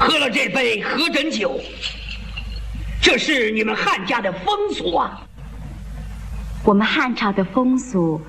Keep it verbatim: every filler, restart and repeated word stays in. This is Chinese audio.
喝了这杯合唚酒，这是你们汉家的风俗啊。 我们汉朝的风俗